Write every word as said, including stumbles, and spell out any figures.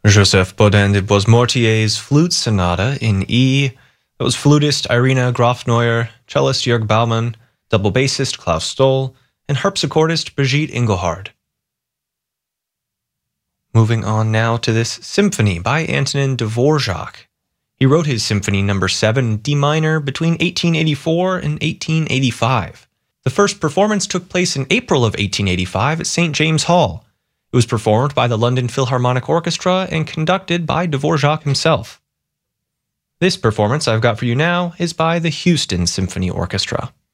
Joseph Bodin de Boismortier's Flute Sonata in E. That was flutist Irina Grofneuer, cellist Jörg Baumann, double bassist Klaus Stoll, and harpsichordist Brigitte Engelhard. Moving on now to this symphony by Antonin Dvorak. He wrote his symphony number seven D minor between eighteen eighty-four and eighteen eighty-five. The first performance took place in April of eighteen eighty-five at Saint James Hall. It was performed by the London Philharmonic Orchestra and conducted by Dvorak himself. This performance I've got for you now is by the Houston Symphony Orchestra.